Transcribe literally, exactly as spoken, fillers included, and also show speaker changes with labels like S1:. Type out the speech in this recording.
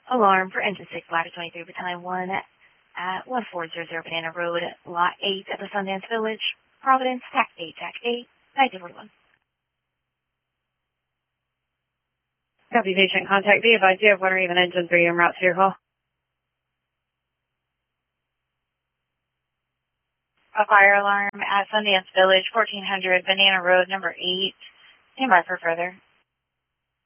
S1: Alarm for engine six, Ladder twenty-three, Battalion one at one four zero zero Banana Road, Lot eight at the Sundance Village, Providence, T A C eight, T A C eight, nineteen forty-one.
S2: Copy patient contact. Be advised you have one or even engine three en route to your call.
S1: A fire alarm at Sundance Village, fourteen hundred Banana Road, number eight. Stand by for further.